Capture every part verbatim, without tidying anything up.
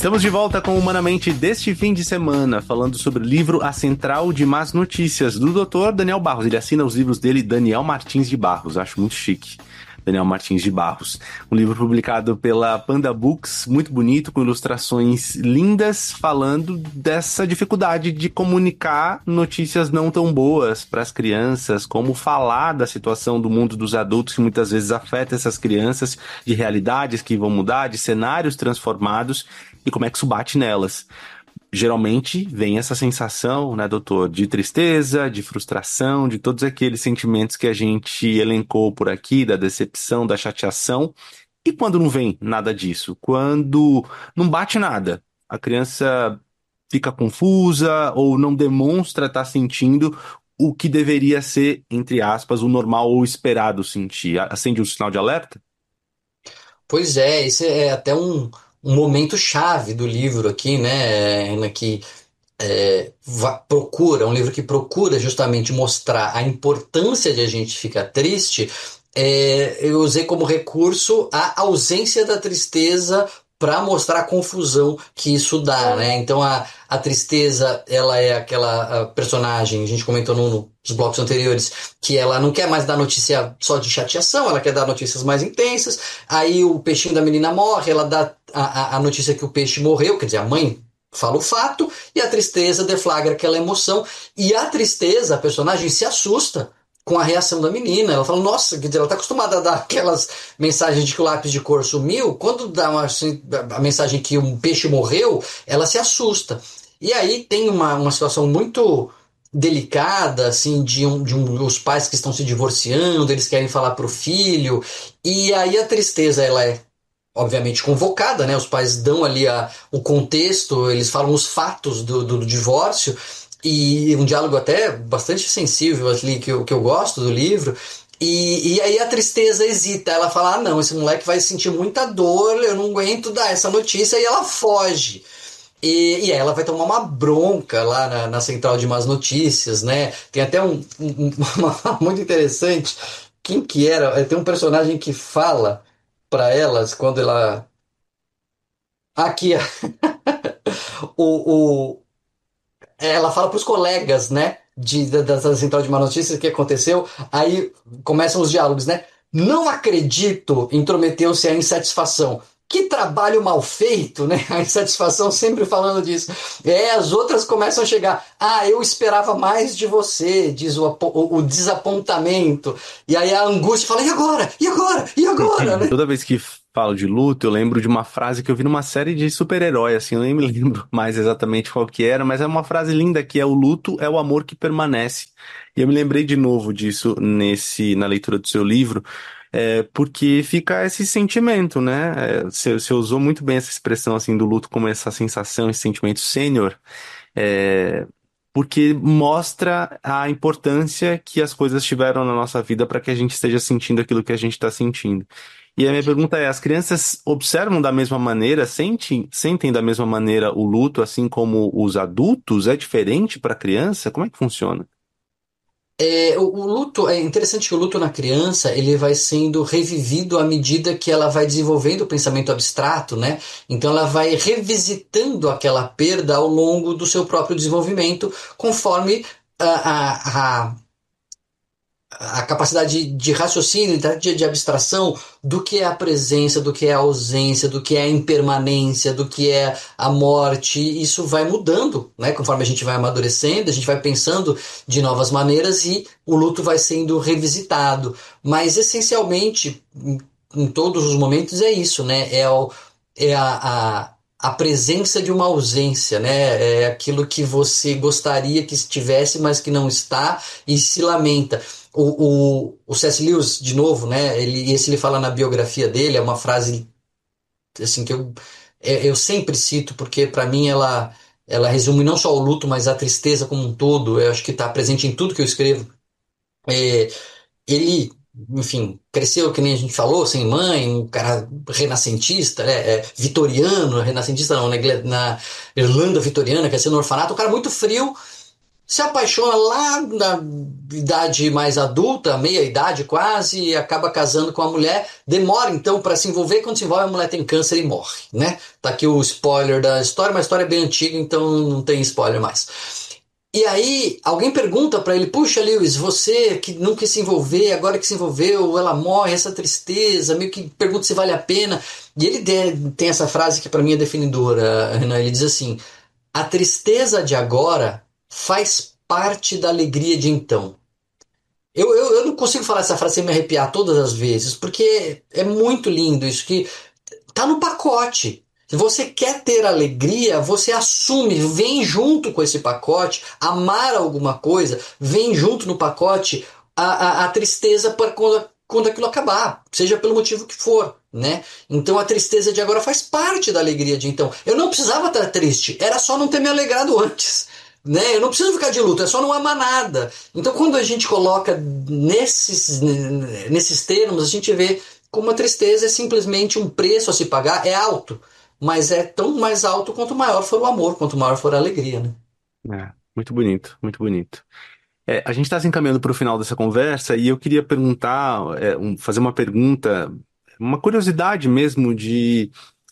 Estamos de volta com Humanamente deste fim de semana, falando sobre o livro A Central de Más Notícias, do doutor Daniel Barros. Ele assina os livros dele, Daniel Martins de Barros, acho muito chique. Daniel Martins de Barros. Um livro publicado pela Panda Books, muito bonito, com ilustrações lindas, falando dessa dificuldade de comunicar notícias não tão boas para as crianças, como falar da situação do mundo dos adultos, que muitas vezes afeta essas crianças, de realidades que vão mudar, de cenários transformados, e como é que isso bate nelas. Geralmente vem essa sensação, né, doutor, de tristeza, de frustração, de todos aqueles sentimentos que a gente elencou por aqui, da decepção, da chateação. E quando não vem nada disso? Quando não bate nada, a criança fica confusa ou não demonstra estar sentindo o que deveria ser, entre aspas, o normal ou esperado sentir. Acende um sinal de alerta? Pois é, esse é até um, um momento chave do livro aqui, né, Ana, que é, va- procura, um livro que procura justamente mostrar a importância de a gente ficar triste. É, eu usei como recurso a ausência da tristeza para mostrar a confusão que isso dá, né? Então a, a tristeza, ela é aquela a personagem, a gente comentou no, nos blocos anteriores, que ela não quer mais dar notícia só de chateação, ela quer dar notícias mais intensas. Aí o peixinho da menina morre, ela dá a, a a notícia que o peixe morreu, quer dizer, a mãe fala o fato, e a tristeza deflagra aquela emoção. E a tristeza, a personagem, se assusta com a reação da menina. Ela fala, nossa, quer dizer, ela está acostumada a dar aquelas mensagens de que o lápis de cor sumiu. Quando dá uma, assim, a mensagem que um peixe morreu, ela se assusta. E aí tem uma, uma situação muito delicada, assim, de, um, de um, os pais que estão se divorciando, eles querem falar para o filho, e aí a tristeza, ela é obviamente convocada, né? Os pais dão ali a, o contexto, eles falam os fatos do, do, do divórcio, e um diálogo até bastante sensível ali, que eu, que eu gosto do livro. E, e aí a tristeza hesita, ela fala, ah não, esse moleque vai sentir muita dor, eu não aguento dar essa notícia, e ela foge. E, e aí ela vai tomar uma bronca lá na, na central de más notícias, né? Tem até um, um uma, muito interessante. Quem que era? Tem um personagem que fala para elas quando ela. Aqui, o, o, ela fala para os colegas, né? De, da, da central de más notícias que aconteceu. Aí começam os diálogos, né? Não acredito, intrometeu-se a insatisfação. Que trabalho mal feito, né? A insatisfação sempre falando disso. É, as outras começam a chegar. Ah, eu esperava mais de você, diz o, o, o desapontamento. E aí a angústia fala, e agora? E agora? E agora? Né? Toda vez que falo de luto, eu lembro de uma frase que eu vi numa série de super-herói, assim, eu nem me lembro mais exatamente qual que era, mas é uma frase linda que é: o luto é o amor que permanece. E eu me lembrei de novo disso nesse, na leitura do seu livro, é, porque fica esse sentimento, né? É, você, você usou muito bem essa expressão, assim, do luto como essa sensação, esse sentimento sênior, é, porque mostra a importância que as coisas tiveram na nossa vida para que a gente esteja sentindo aquilo que a gente está sentindo. E a minha pergunta é: as crianças observam da mesma maneira, sentem, sentem da mesma maneira o luto, assim como os adultos? É diferente para a criança? Como é que funciona? É, o, o luto, é interessante que o luto na criança ele vai sendo revivido à medida que ela vai desenvolvendo o pensamento abstrato, né? Então ela vai revisitando aquela perda ao longo do seu próprio desenvolvimento, conforme a, a, a capacidade de raciocínio, de, de abstração do que é a presença, do que é a ausência, do que é a impermanência, do que é a morte, isso vai mudando, né? Conforme a gente vai amadurecendo, a gente vai pensando de novas maneiras e o luto vai sendo revisitado. Mas essencialmente, em, em todos os momentos, é isso, né? É, o, é a, a a presença de uma ausência, né? É aquilo que você gostaria que estivesse, mas que não está e se lamenta. O, o, o C S. Lewis, de novo, né? Ele, esse ele fala na biografia dele, é uma frase assim que eu, é, eu sempre cito, porque para mim ela, ela resume não só o luto, mas a tristeza como um todo. Eu acho que está presente em tudo que eu escrevo. É, ele, enfim, cresceu, que nem a gente falou, sem mãe, um cara renascentista, né? É, vitoriano, renascentista não, na, na Irlanda vitoriana, cresceu no orfanato, um cara muito frio, se apaixona lá na idade mais adulta, meia idade quase, e acaba casando com a mulher, demora então para se envolver, quando se envolve a mulher tem câncer e morre, né? Tá aqui o spoiler da história, mas a história é bem antiga, então não tem spoiler mais. E aí, alguém pergunta para ele, puxa, Lewis, você que nunca quis se envolver, agora que se envolveu, ela morre, essa tristeza, meio que pergunta se vale a pena. E ele tem essa frase que para mim é definidora, Renan, ele diz assim, a tristeza de agora faz parte da alegria de então. Eu, eu, eu não consigo falar essa frase sem me arrepiar todas as vezes, porque é muito lindo isso, que tá no pacote. Se você quer ter alegria, você assume, vem junto com esse pacote, amar alguma coisa, vem junto no pacote a, a, a tristeza para quando, quando aquilo acabar, seja pelo motivo que for, né? Então a tristeza de agora faz parte da alegria de então. Eu não precisava estar triste, era só não ter me alegrado antes. Né? Eu não preciso ficar de luto, é só não amar nada. Então, quando a gente coloca nesses, nesses termos, a gente vê como a tristeza é simplesmente um preço a se pagar, é alto, mas é tão mais alto quanto maior for o amor, quanto maior for a alegria, né? É, muito bonito, muito bonito. É, a gente está se encaminhando para o final dessa conversa e eu queria perguntar, é, um- fazer uma pergunta, uma curiosidade mesmo de,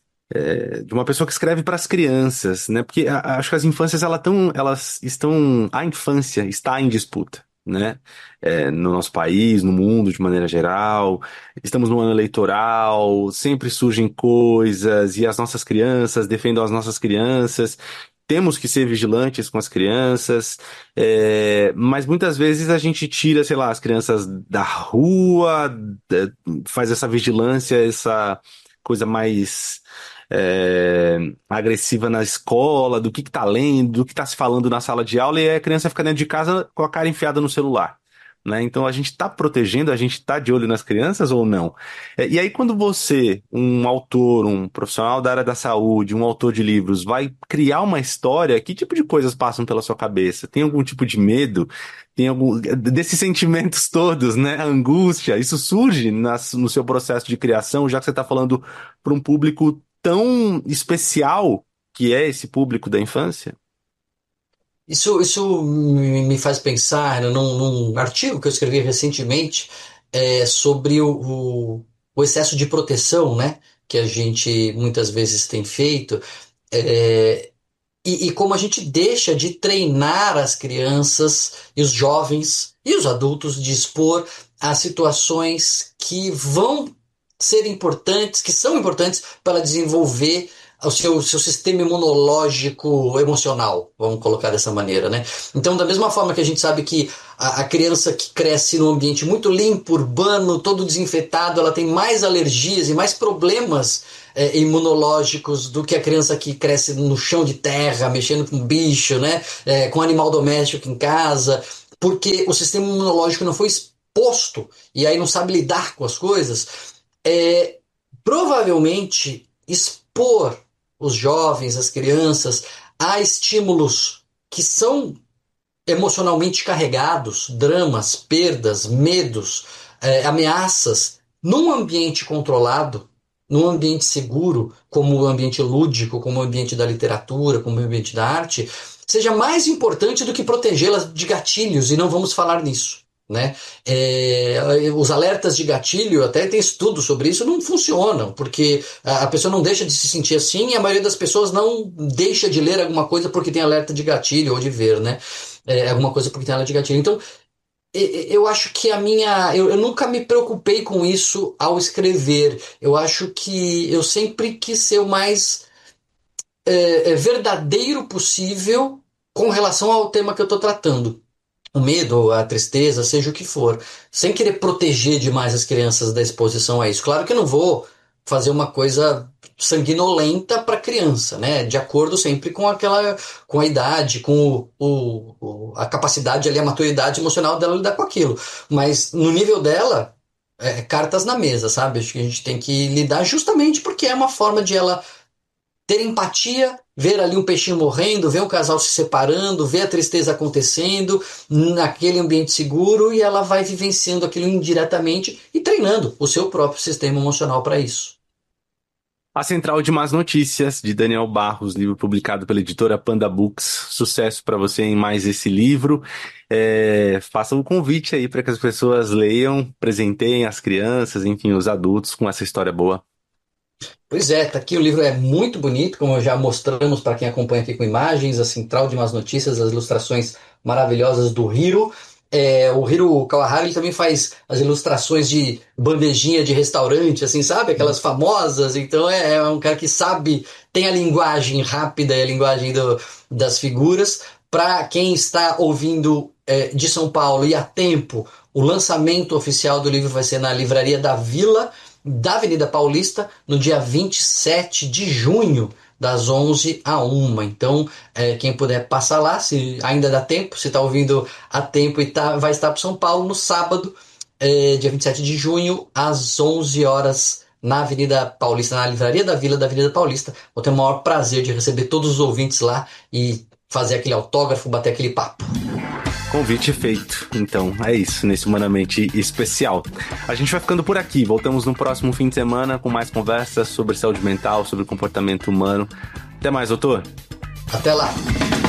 é, de uma pessoa que escreve para as crianças, né? Porque a- a- acho que as infâncias elas, tão, elas estão, a infância está em disputa, né? É, no nosso país, no mundo de maneira geral. Estamos no ano eleitoral, sempre surgem coisas e as nossas crianças defendem as nossas crianças. Temos que ser vigilantes com as crianças, é, mas muitas vezes a gente tira, sei lá, as crianças da rua, é, faz essa vigilância, essa coisa mais é, agressiva na escola, do que que tá lendo, do que tá se falando na sala de aula, e aí a criança fica dentro de casa com a cara enfiada no celular. Né? Então a gente está protegendo, a gente está de olho nas crianças ou não? É, E aí, quando você, um autor, um profissional da área da saúde, um autor de livros, vai criar uma história, que tipo de coisas passam pela sua cabeça? Tem algum tipo de medo? Tem algum desses sentimentos todos, né? A angústia, isso surge nas- no seu processo de criação, já que você está falando para um público tão especial que é esse público da infância? Isso, isso me me faz pensar num, num artigo que eu escrevi recentemente é, sobre o, o, o excesso de proteção, né, que a gente muitas vezes tem feito. É, E, e como a gente deixa de treinar as crianças e os jovens e os adultos de expor a situações que vão ser importantes, que são importantes para desenvolver o seu, seu sistema imunológico emocional, vamos colocar dessa maneira, né? Então, da mesma forma que a gente sabe que a, a criança que cresce num ambiente muito limpo, urbano, todo desinfetado, ela tem mais alergias e mais problemas é, imunológicos do que a criança que cresce no chão de terra, mexendo com bicho, né? É, com animal doméstico em casa, porque o sistema imunológico não foi exposto e aí não sabe lidar com as coisas. É, provavelmente expor os jovens, as crianças, a estímulos que são emocionalmente carregados, dramas, perdas, medos, é, ameaças, num ambiente controlado, num ambiente seguro, como o ambiente lúdico, como o ambiente da literatura, como o ambiente da arte, seja mais importante do que protegê-las de gatilhos, e não vamos falar nisso. Né? É, os alertas de gatilho, até tem estudo sobre isso, não funcionam, porque a, a pessoa não deixa de se sentir assim e a maioria das pessoas não deixa de ler alguma coisa porque tem alerta de gatilho ou de ver, né? É, alguma coisa porque tem alerta de gatilho. Então, eu acho que a minha. Eu, eu nunca me preocupei com isso ao escrever. Eu acho que eu sempre quis ser o mais é, é, verdadeiro possível com relação ao tema que eu estou tratando. O medo, a tristeza, seja o que for, sem querer proteger demais as crianças da exposição a isso. Claro que eu não vou fazer uma coisa sanguinolenta para criança, né? De acordo sempre com aquela, com a idade, com o, o, o- a capacidade ali, a maturidade emocional dela lidar com aquilo. Mas no nível dela, é, cartas na mesa, sabe? Acho que a gente tem que lidar justamente porque é uma forma de ela ter empatia, ver ali um peixinho morrendo, ver um casal se separando, ver a tristeza acontecendo naquele ambiente seguro e ela vai vivenciando aquilo indiretamente e treinando o seu próprio sistema emocional para isso. A Central de Más Notícias, de Daniel Barros, livro publicado pela editora Panda Books. Sucesso para você em mais esse livro. É, faça um convite aí para que as pessoas leiam, presenteiem as crianças, enfim, os adultos com essa história boa. Pois é, tá aqui, o livro é muito bonito, como já mostramos para quem acompanha aqui com imagens, a Central de Más Notícias, as ilustrações maravilhosas do Hiro. É, o Hiro Kawahara ele também faz as ilustrações de bandejinha de restaurante, assim, sabe? Aquelas famosas. Então é, é um cara que sabe, tem a linguagem rápida e a linguagem do, das figuras. Para quem está ouvindo é, de São Paulo e a tempo, o lançamento oficial do livro vai ser na Livraria da Vila, da Avenida Paulista, no dia vinte e sete de junho, das onze à uma. Então, é, quem puder passar lá, se ainda dá tempo, se está ouvindo a tempo e tá, vai estar para São Paulo no sábado, é, dia vinte e sete de junho, às onze horas, na Avenida Paulista, na Livraria da Vila da Avenida Paulista. Vou ter o maior prazer de receber todos os ouvintes lá e fazer aquele autógrafo, bater aquele papo. Convite feito. Então, é isso, nesse Humanamente Especial. A gente vai ficando por aqui. Voltamos no próximo fim de semana com mais conversas sobre saúde mental, sobre comportamento humano. Até mais, doutor. Até lá.